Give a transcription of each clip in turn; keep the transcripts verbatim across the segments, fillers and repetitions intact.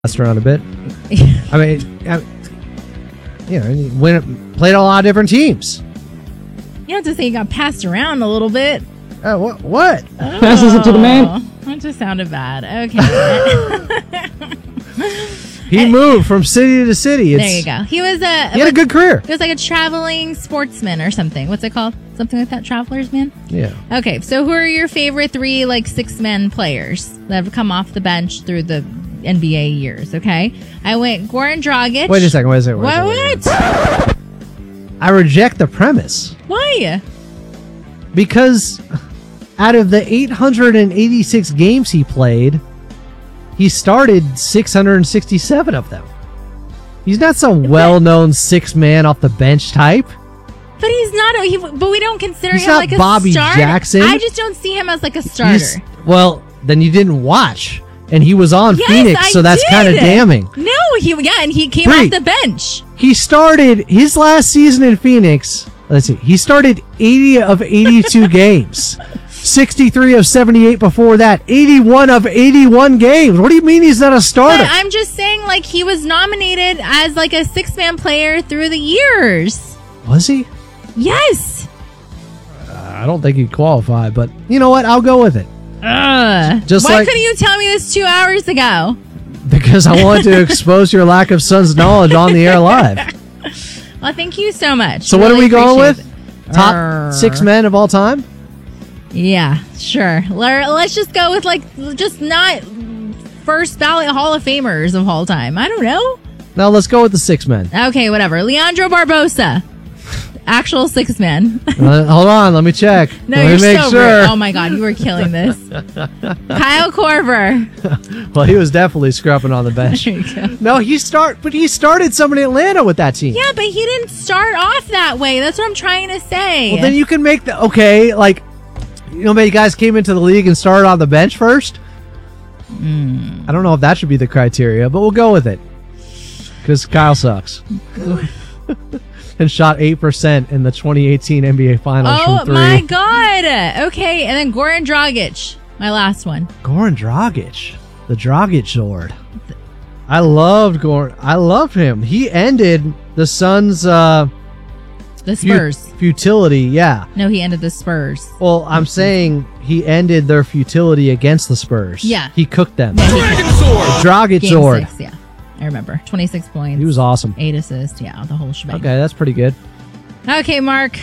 Passed around a bit. I mean, I, you know, went, played a lot of different teams. You have to say he got passed around a little bit. Uh, what? What? Oh, Passes it to the man. That just sounded bad. Okay. He moved from city to city. It's, There you go. He was a. He had a good career. He was like a traveling sportsman or something. What's it called? Something like that. Travelers man. Yeah. Okay. So who are your favorite three like six men players that have come off the bench through the N B A years? Okay. I went Goran Dragic. Wait a second. Wait a second. Wait a What? second. What? I reject the premise Why? because out of the eight hundred eighty-six games he played, he started six hundred sixty-seven of them. He's not some well-known six-man off the bench type. But he's not. A, he, but we don't consider He's him not like a Bobby starter. Jackson. I just don't see him as like a starter. He's- well, then you didn't watch, and he was on Yes, Phoenix, I so that's did. kind of damning. No, he yeah, and he came Bree. off the bench. He started his last season in Phoenix. Let's see. He started eighty of eighty-two games. sixty-three of seventy-eight before that. eighty-one of eighty-one games. What do you mean he's not a starter? But I'm just saying, like, he was nominated as like a six man player through the years. Was he? Yes. I don't think he'd qualify, but you know what? I'll go with it. Ugh. Just Why like- couldn't you tell me this two hours ago? Because I wanted to expose your lack of Suns knowledge on the air live. Well, thank you so much. So what are Really we going appreciate with? it. Top Arr. six men of all time? Yeah, sure. Let- Let's just go with like just not first ballot Hall of Famers of all time. I don't know. Now let's go with the six men. Okay, whatever. Leandro Barbosa, actual six man. Uh, hold on, let me check. No, let you're me make so sure. rude. Oh my god, you were killing this. Kyle Korver. Well, he was definitely scrubbing on the bench. There you go. No, he start, but he started some in Atlanta with that team. Yeah, but he didn't start off that way. That's what I'm trying to say. Well, then you can make the okay, like you know, many guys came into the league and started on the bench first. Mm. I don't know if that should be the criteria, but we'll go with it because Kyle sucks and shot eight percent in the twenty eighteen N B A Finals Oh from three. my god. Okay, and then Goran Dragic, my last one. Goran Dragic, the Dragic Lord. I loved Goran. I loved him. He ended the Suns' uh, The fu- Spurs. futility. Yeah. No, he ended the Spurs. Well, I'm saying he ended their futility against the Spurs. Yeah. He cooked them. Yeah, he- Dragic Game Lord. six, yeah. I remember. twenty-six points. He was awesome. Eight assists. Yeah, the whole shebang. Okay, that's pretty good. Okay, Mark.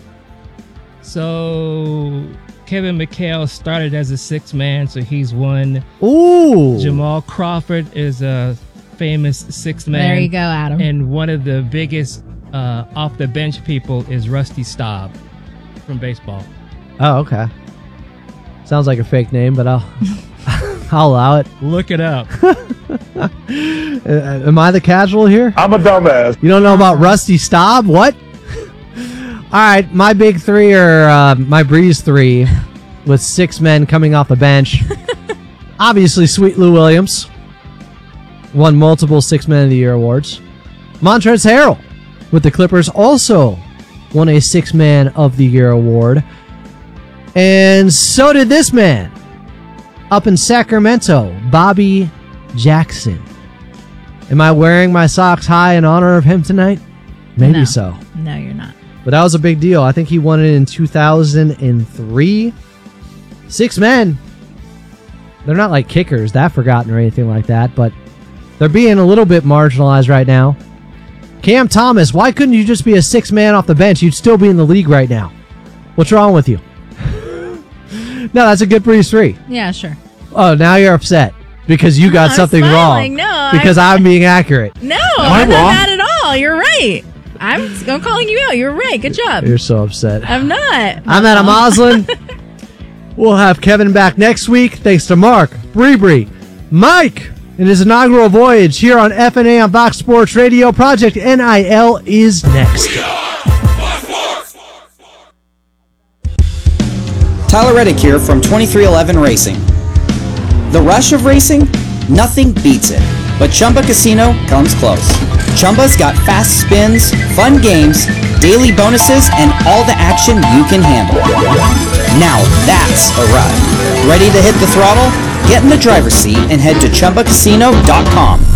So Kevin McHale started as a six man, so he's one. Ooh. Jamal Crawford is a famous six man. There you go, Adam. And one of the biggest uh, off the bench people is Rusty Staub from baseball. Oh, okay. Sounds like a fake name, but I'll I'll allow it. Look it up. Uh, am I the casual here? I'm a dumbass. You don't know about Rusty Staub? What? All right, my big three are uh, my Breeze three with six men coming off the bench. Obviously, Sweet Lou Williams won multiple Six Men of the Year awards. Montrezl Harrell with the Clippers also won a Six Man of the Year award. And so did this man up in Sacramento, Bobby Jackson. Am I wearing my socks high in honor of him tonight? Maybe No. so. No, you're not. But that was a big deal. I think he won it in two thousand three. Six men. They're not like kickers, that forgotten or anything like that, but they're being a little bit marginalized right now. Cam Thomas, why couldn't you just be a six man off the bench? You'd still be in the league right now. What's wrong with you? No, that's a good Breeze three. Yeah, sure. Oh, now you're upset because you got I'm something smiling. wrong. No, because I'm being accurate. No, I'm I'm not wrong. mad at all. You're right. I'm, I'm calling you out. You're right. Good job. You're so upset. I'm not. I'm Adam Moslin. We'll have Kevin back next week. Thanks to Mark, Bree Bree, Mike, and his inaugural voyage here on F N A on Fox Sports Radio. Project N I L is next. Tyler Reddick here from twenty-three eleven Racing. The rush of racing? Nothing beats it. But Chumba Casino comes close. Chumba's got fast spins, fun games, daily bonuses, and all the action you can handle. Now that's a ride. Ready to hit the throttle? Get in the driver's seat and head to Chumba Casino dot com.